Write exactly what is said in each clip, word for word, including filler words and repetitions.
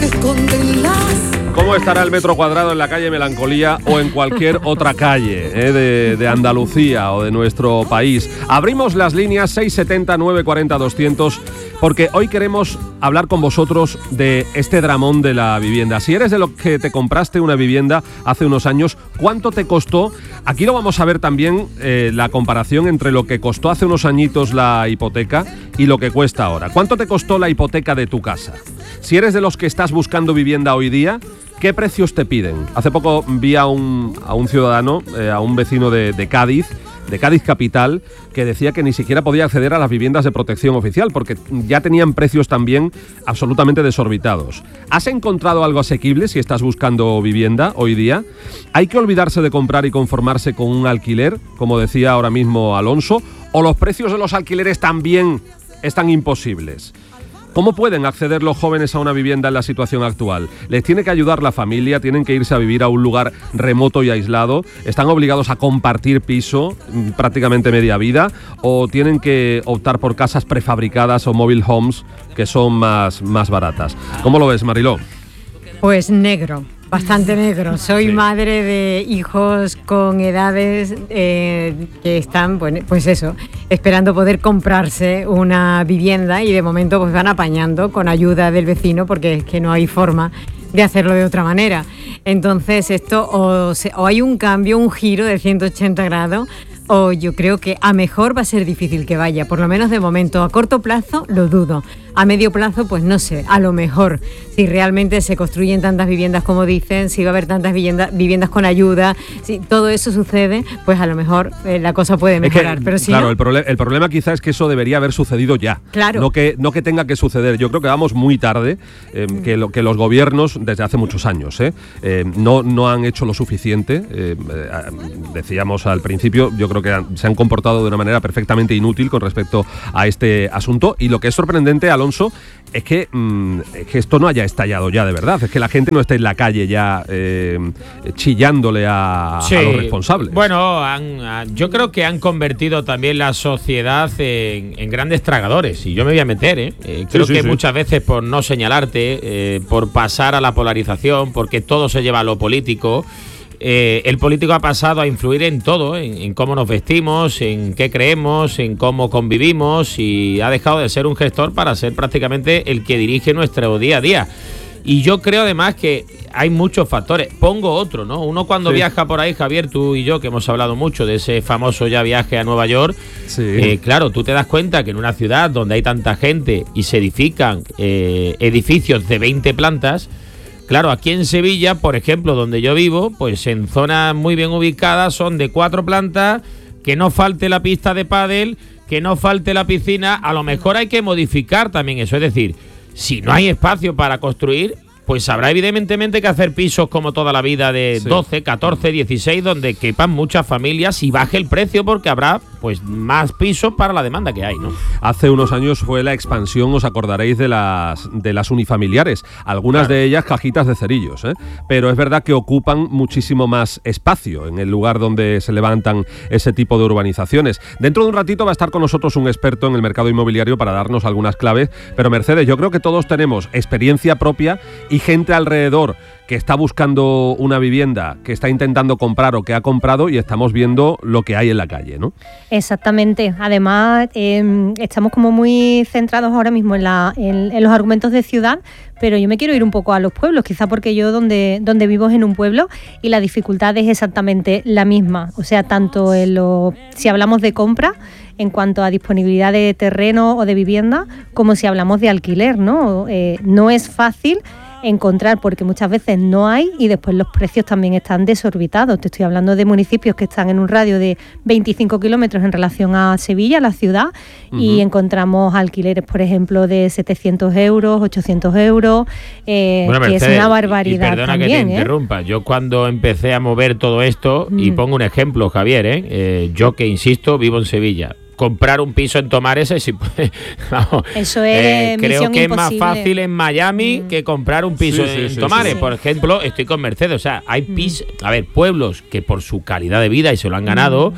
esconden las... ¿Cómo estará el metro cuadrado en la calle Melancolía o en cualquier otra calle eh, de, de Andalucía o de nuestro país? Abrimos las líneas seis setenta, nueve cuarenta, doscientos porque hoy queremos hablar con vosotros de este dramón de la vivienda. Si eres de los que te compraste una vivienda hace unos años, ¿cuánto te costó? Aquí lo vamos a ver también, eh, la comparación entre lo que costó hace unos añitos la hipoteca y lo que cuesta ahora. ¿Cuánto te costó la hipoteca de tu casa? Si eres de los que estás buscando vivienda hoy día, ¿qué precios te piden? Hace poco vi a un, a un ciudadano, eh, a un vecino de, de Cádiz, de Cádiz capital, que decía que ni siquiera podía acceder a las viviendas de protección oficial porque ya tenían precios también absolutamente desorbitados. ¿Has encontrado algo asequible si estás buscando vivienda hoy día? ¿Hay que olvidarse de comprar y conformarse con un alquiler, como decía ahora mismo Alonso? ¿O los precios de los alquileres también están imposibles? ¿Cómo pueden acceder los jóvenes a una vivienda en la situación actual? ¿Les tiene que ayudar la familia? ¿Tienen que irse a vivir a un lugar remoto y aislado? ¿Están obligados a compartir piso prácticamente media vida? ¿O tienen que optar por casas prefabricadas o mobile homes que son más, más baratas? ¿Cómo lo ves, Mariló? Pues negro. Bastante negro. Soy sí. madre de hijos con edades eh, que están, bueno, pues eso, esperando poder comprarse una vivienda y de momento pues van apañando con ayuda del vecino porque es que no hay forma de hacerlo de otra manera. Entonces esto o, se, o hay un cambio, un giro de ciento ochenta grados, o yo creo que a mejor va a ser difícil que vaya, por lo menos de momento. A corto plazo lo dudo, a medio plazo pues no sé, a lo mejor si realmente se construyen tantas viviendas como dicen, si va a haber tantas viviendas, viviendas con ayuda, si todo eso sucede, pues a lo mejor eh, la cosa puede mejorar. Es que, pero si claro, no, el, prole- el problema quizá es que eso debería haber sucedido ya, claro. no, que, no que tenga que suceder. Yo creo que vamos muy tarde, eh, mm. que, lo, que los gobiernos desde hace muchos años eh, eh, no, no han hecho lo suficiente. Eh, eh, decíamos al principio, yo creo que han, se han comportado de una manera perfectamente inútil con respecto a este asunto, y lo que es sorprendente, Alonso, es que, mmm, es que esto no haya estallado ya de verdad, es que la gente no esté en la calle ya eh, chillándole a, sí. a los responsables. Bueno, han, yo creo que han convertido también la sociedad en, en grandes tragadores, y yo me voy a meter, ¿eh? Eh, creo sí, sí, que sí. muchas veces por no señalarte, eh, por pasar a la polarización, porque todo se lleva a lo político. Eh, el político ha pasado a influir en todo, en, en cómo nos vestimos, en qué creemos, en cómo convivimos, y ha dejado de ser un gestor para ser prácticamente el que dirige nuestro día a día. Y yo creo además que hay muchos factores. Pongo otro, ¿no? Uno cuando sí. viaja por ahí, Javier, tú y yo, que hemos hablado mucho de ese famoso ya viaje a Nueva York, sí. eh, claro, tú te das cuenta que en una ciudad donde hay tanta gente y se edifican eh, edificios de veinte plantas, claro, aquí en Sevilla, por ejemplo, donde yo vivo, pues en zonas muy bien ubicadas son de cuatro plantas, que no falte la pista de pádel, que no falte la piscina. A lo mejor hay que modificar también eso, es decir, si no hay espacio para construir, pues habrá evidentemente que hacer pisos como toda la vida de sí. doce, catorce, dieciséis, donde quepan muchas familias y baje el precio porque habrá pues más pisos para la demanda que hay, ¿no? Hace unos años fue la expansión, os acordaréis, de las de las unifamiliares, algunas claro. de ellas cajitas de cerillos, ¿eh? Pero es verdad que ocupan muchísimo más espacio en el lugar donde se levantan ese tipo de urbanizaciones. Dentro de un ratito va a estar con nosotros un experto en el mercado inmobiliario para darnos algunas claves, pero Mercedes, yo creo que todos tenemos experiencia propia y gente alrededor que está buscando una vivienda, que está intentando comprar o que ha comprado, y estamos viendo lo que hay en la calle, ¿no? Exactamente. Además, eh, estamos como muy centrados ahora mismo en, la, en, en los argumentos de ciudad, pero yo me quiero ir un poco a los pueblos, quizá porque yo donde, donde vivo es en un pueblo y la dificultad es exactamente la misma. O sea, tanto en lo, si hablamos de compra, en cuanto a disponibilidad de terreno o de vivienda, como si hablamos de alquiler, ¿no? Eh, no es fácil encontrar porque muchas veces no hay, y después los precios también están desorbitados. Te estoy hablando de municipios que están en un radio de veinticinco kilómetros en relación a Sevilla, la ciudad, uh-huh. y encontramos alquileres, por ejemplo, de setecientos euros, ochocientos euros, eh, bueno, que Mercedes, es una barbaridad. Y perdona también, que te interrumpa, ¿eh? Yo cuando empecé a mover todo esto, mm. y pongo un ejemplo, Javier, ¿eh? Eh, yo que insisto, vivo en Sevilla. Comprar un piso en Tomares, si, vamos, eso es eh, creo que imposible. Es más fácil en Miami mm. que comprar un piso sí, sí, en sí, Tomares. Sí, sí. Por ejemplo, estoy con Mercedes. O sea, hay pisos, a ver, pueblos que por su calidad de vida y se lo han ganado, mm.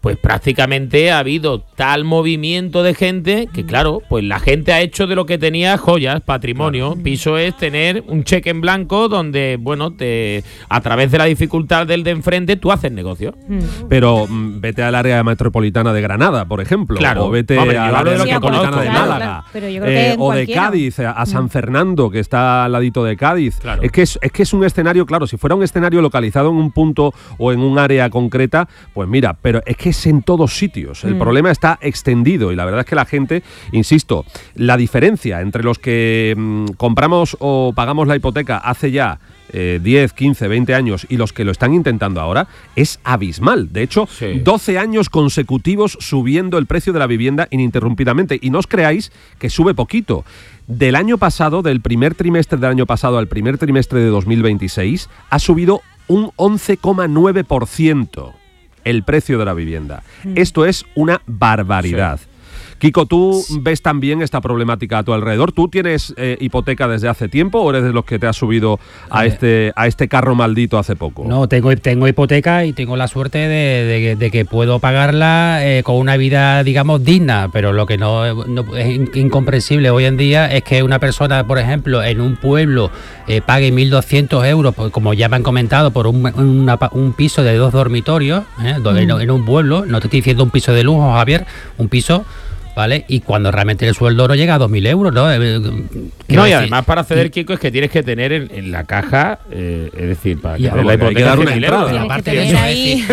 pues prácticamente ha habido tal movimiento de gente que, claro, pues la gente ha hecho de lo que tenía joyas, patrimonio. Claro. Piso es tener un cheque en blanco donde, bueno, te a través de la dificultad del de enfrente tú haces negocio. Pero mm, vete al área metropolitana de Granada, por ejemplo, claro. o vete Hombre, al área de metropolitana de claro, Málaga, claro. Yo creo que eh, o de Cádiz, a, a San Fernando, que está al ladito de Cádiz. Claro. Es que es, es que es un escenario, claro, si fuera un escenario localizado en un punto o en un área concreta, pues mira, pero es que es en todos sitios. El mm. problema está extendido y la verdad es que la gente, insisto, la diferencia entre los que mmm, compramos o pagamos la hipoteca hace ya eh, diez, quince, veinte años y los que lo están intentando ahora es abismal. De hecho, sí. doce años consecutivos subiendo el precio de la vivienda ininterrumpidamente. Y no os creáis que sube poquito. Del año pasado, del primer trimestre del año pasado al primer trimestre de dos mil veintiséis, ha subido un once coma nueve por ciento el precio de la vivienda. Mm. Esto es una barbaridad. Sí. Kiko, ¿tú ves también esta problemática a tu alrededor? ¿Tú tienes eh, hipoteca desde hace tiempo o eres de los que te has subido a este a este carro maldito hace poco? No, tengo, tengo hipoteca y tengo la suerte de, de, de que puedo pagarla eh, con una vida, digamos, digna, pero lo que no, no es incomprensible hoy en día es que una persona, por ejemplo, en un pueblo eh, pague mil doscientos euros, pues, como ya me han comentado, por un, una, un piso de dos dormitorios, eh, mm. en, en un pueblo, no te estoy diciendo un piso de lujo, Javier, un piso... ¿Vale? Y cuando realmente el sueldo no llega a dos mil euros, ¿no? No, y además para acceder, Kiko, es que tienes que tener en, en la caja, eh, es decir, para que la hipoteca hay que dar una entrada. Y aparte de eso, ahí...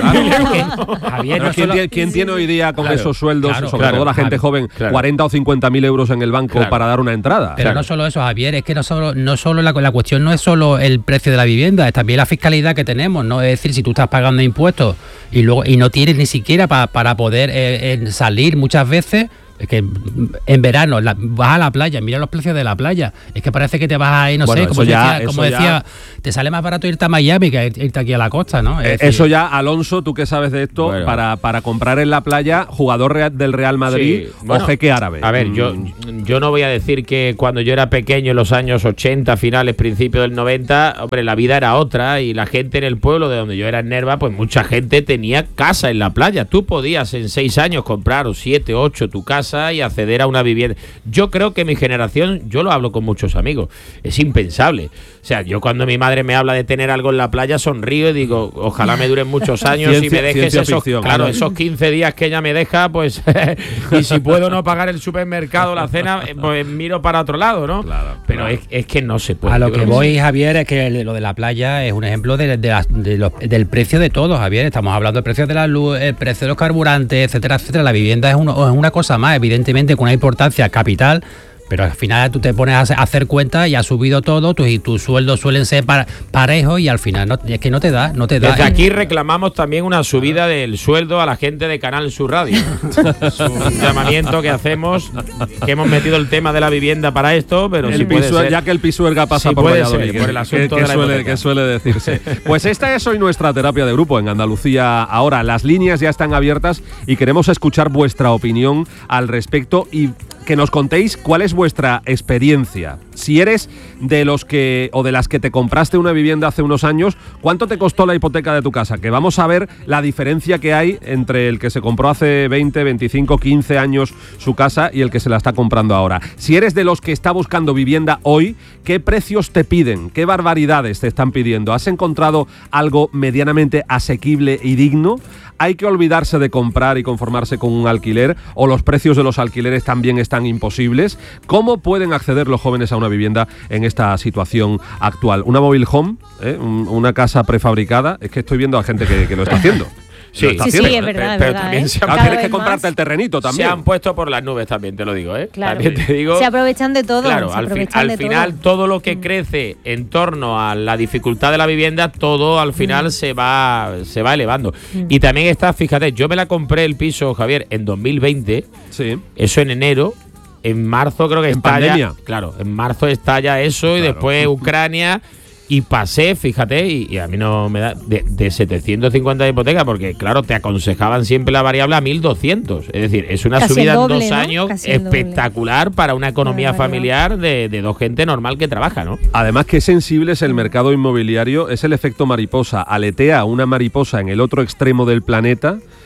Javier, no ¿quién, solo... ¿quién tiene hoy día con claro, esos sueldos, claro, sobre claro, todo la gente Javier, joven, claro. cuarenta o cincuenta mil euros en el banco claro. para dar una entrada? Pero claro. no solo eso, Javier, es que no solo, no solo la, la cuestión no es solo el precio de la vivienda, es también la fiscalidad que tenemos, ¿no? Es decir, si tú estás pagando impuestos y luego y no tienes ni siquiera pa, para poder eh, eh, salir muchas veces. Es que en verano la, vas a la playa, mira los precios de la playa. Es que parece que te vas ahí, no bueno, sé, como ya, decía, como decía te sale más barato irte a Miami que irte aquí a la costa, ¿no? Es decir, eso ya, Alonso, tú que sabes de esto, bueno. para, para comprar en la playa, jugador real, del Real Madrid sí, bueno, o jeque árabe. A ver, mm. yo, yo no voy a decir que cuando yo era pequeño, en los años ochenta, finales, principios del noventa, hombre, la vida era otra y la gente en el pueblo de donde yo era en Nerva, pues mucha gente tenía casa en la playa. Tú podías en seis años comprar o siete, ocho tu casa y acceder a una vivienda. Yo creo que mi generación, yo lo hablo con muchos amigos, es impensable. O sea, yo cuando mi madre me habla de tener algo en la playa sonrío y digo, ojalá me duren muchos años ciencia, y me dejes esos, ficción, claro, claro, esos quince días que ella me deja, pues y si puedo no pagar el supermercado, la cena, pues miro para otro lado, ¿no? Claro, pero claro. Es, es que no se puede. A lo que voy, sí. Javier, es que lo de la playa es un ejemplo de, de, la, de los, del precio de todo, Javier. Estamos hablando del precio de la luz, el precio de los carburantes, etcétera, etcétera. La vivienda es, uno, es una cosa más, evidentemente con una importancia capital, pero al final tú te pones a hacer cuenta y ha subido todo, tus tu sueldos suelen ser para, parejos y al final no, es que no te da, no te da. Desde aquí reclamamos también una subida del sueldo a la gente de Canal Sur Radio. Es un llamamiento que hacemos, que hemos metido el tema de la vivienda para esto, pero el si puede Pisuer, ser. Ya que el Pisuerga pasa sí por Valladolid, ser, por el asunto que, de que, la suele, que suele decirse. Pues esta es hoy nuestra terapia de grupo en Andalucía Ahora. Las líneas ya están abiertas y queremos escuchar vuestra opinión al respecto y que nos contéis cuál es vuestra experiencia. Si eres de los que o de las que te compraste una vivienda hace unos años, ¿cuánto te costó la hipoteca de tu casa? Que vamos a ver la diferencia que hay entre el que se compró hace veinte, veinticinco, quince años su casa y el que se la está comprando ahora. Si eres de los que está buscando vivienda hoy, ¿qué precios te piden? ¿Qué barbaridades te están pidiendo? ¿Has encontrado algo medianamente asequible y digno? ¿Hay que olvidarse de comprar y conformarse con un alquiler? ¿O los precios de los alquileres también están imposibles? ¿Cómo pueden acceder los jóvenes a una vivienda en esta situación actual? ¿Una mobile home? ¿Eh? ¿Una casa prefabricada? Es que estoy viendo a gente que, que lo está haciendo. Sí, sí, sí, es verdad, pero, es verdad, también ¿eh? se han, claro, tienes que comprarte más el terrenito también. Se han puesto por las nubes también, te lo digo, ¿eh? Claro. También te digo, se aprovechan de todo. Claro, se al, fi aprovechan al de final todo. todo lo que mm. crece en torno a la dificultad de la vivienda, todo al final mm. se va se va elevando. Mm. Y también está, fíjate, yo me la compré el piso, Javier, en dos mil veinte. Sí. Eso en enero. En marzo creo que ¿En estalla. Pandemia? Claro, en marzo estalla eso claro. Y después Ucrania. Y pasé, fíjate, y, y a mí no me da de, de setecientos cincuenta de hipoteca, porque claro, te aconsejaban siempre la variable a mil doscientos. Es decir, es una Casi subida doble, en dos ¿no? años Casi espectacular para una economía claro, familiar de, de dos gente normal que trabaja, ¿no? Además, qué sensible es el mercado inmobiliario, es el efecto mariposa. Aletea una mariposa en el otro extremo del planeta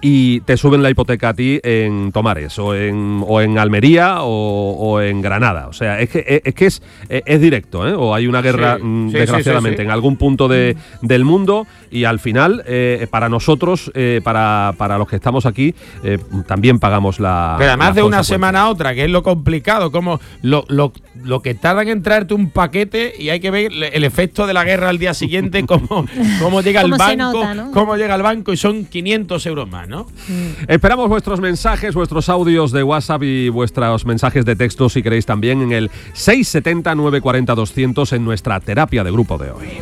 y te suben la hipoteca a ti en Tomares o en, o en Almería o, o en Granada. O sea, es que es, que es, es directo, ¿eh? O hay una guerra, sí, mm, sí, desgraciadamente, sí, sí, sí. en algún punto de, del mundo y al final, eh, para nosotros, eh, para, para los que estamos aquí, eh, también pagamos la... Pero además de una semana a otra, que es lo complicado, como lo, lo, lo que tardan en traerte un paquete y hay que ver el efecto de la guerra al día siguiente, cómo, cómo llega el banco, nota, ¿no? cómo llega el banco y son quinientos euros más, ¿no? Mm. Esperamos vuestros mensajes, vuestros audios de WhatsApp y vuestros mensajes de texto, si queréis, también en el seis setenta, nueve cuarenta, doscientos en nuestra terapia de grupo de hoy.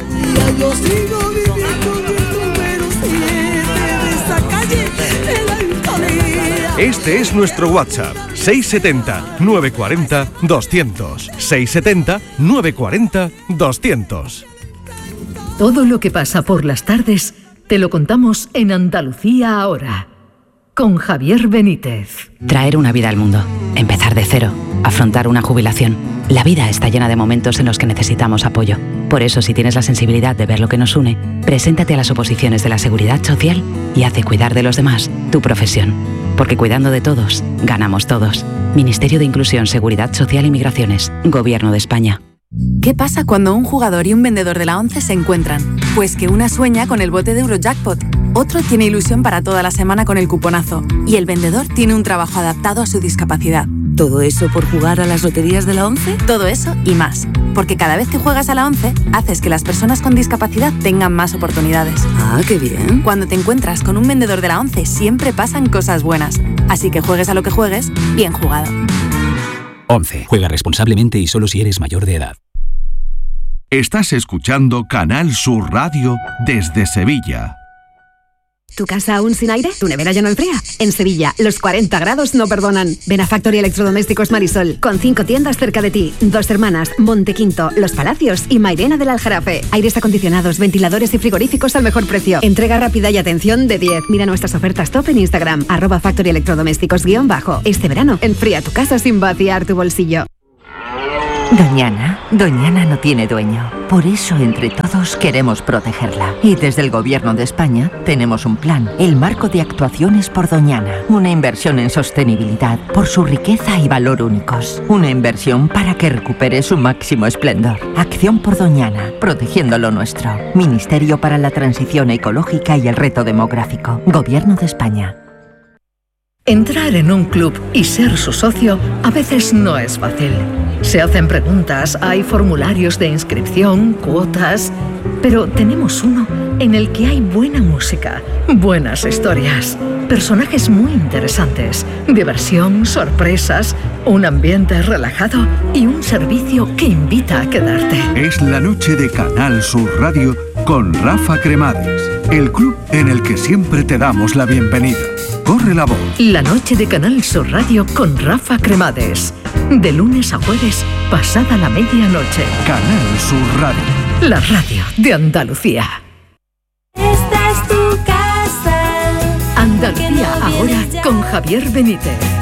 Este es nuestro WhatsApp, seis setenta, nueve cuarenta, doscientos. seis setenta, nueve cuarenta, doscientos. Todo lo que pasa por las tardes te lo contamos en Andalucía ahora, con Javier Benítez. Traer una vida al mundo, empezar de cero, afrontar una jubilación. La vida está llena de momentos en los que necesitamos apoyo. Por eso, si tienes la sensibilidad de ver lo que nos une, preséntate a las oposiciones de la Seguridad Social y haz de cuidar de los demás tu profesión. Porque cuidando de todos, ganamos todos. Ministerio de Inclusión, Seguridad Social y Migraciones. Gobierno de España. ¿Qué pasa cuando un jugador y un vendedor de la ONCE se encuentran? Pues que una sueña con el bote de Eurojackpot, otro tiene ilusión para toda la semana con el cuponazo y el vendedor tiene un trabajo adaptado a su discapacidad. ¿Todo eso por jugar a las loterías de la ONCE? Todo eso y más. Porque cada vez que juegas a la ONCE, haces que las personas con discapacidad tengan más oportunidades. Ah, qué bien. Cuando te encuentras con un vendedor de la ONCE, siempre pasan cosas buenas. Así que juegues a lo que juegues, bien jugado. ONCE. Juega responsablemente y solo si eres mayor de edad. Estás escuchando Canal Sur Radio desde Sevilla. ¿Tu casa aún sin aire? ¿Tu nevera ya no enfría? En Sevilla, los cuarenta grados no perdonan. Ven a Factory Electrodomésticos Marisol, con cinco tiendas cerca de ti. Dos Hermanas, Montequinto, Los Palacios y Mairena del Aljarafe. Aires acondicionados, ventiladores y frigoríficos al mejor precio. Entrega rápida y atención de diez. Mira nuestras ofertas top en Instagram, arroba Factory Electrodomésticos guión bajo. Este verano, enfría tu casa sin vaciar tu bolsillo. Doñana, Doñana no tiene dueño. Por eso, entre todos, queremos protegerla. Y desde el Gobierno de España tenemos un plan, el Marco de Actuaciones por Doñana. Una inversión en sostenibilidad por su riqueza y valor únicos. Una inversión para que recupere su máximo esplendor. Acción por Doñana, protegiendo lo nuestro. Ministerio para la Transición Ecológica y el Reto Demográfico. Gobierno de España. Entrar en un club y ser su socio a veces no es fácil. Se hacen preguntas, hay formularios de inscripción, cuotas, pero tenemos uno en el que hay buena música, buenas historias, personajes muy interesantes, diversión, sorpresas, un ambiente relajado y un servicio que invita a quedarte. Es la noche de Canal Sur Radio con Rafa Cremades, el club en el que siempre te damos la bienvenida. Corre la voz. La noche de Canal Sur Radio con Rafa Cremades. De lunes a jueves, pasada la medianoche. Canal Sur Radio. La radio de Andalucía. Esta es tu casa. Andalucía ahora con Javier Benítez.